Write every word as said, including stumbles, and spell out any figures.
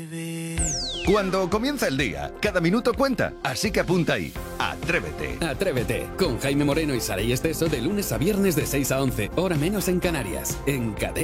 Cuando comienza el día, cada minuto cuenta, así que apunta ahí. Atrévete. Atrévete, con Jaime Moreno y Saray Esteso de lunes a viernes de seis a once, hora menos en Canarias, en Cadena.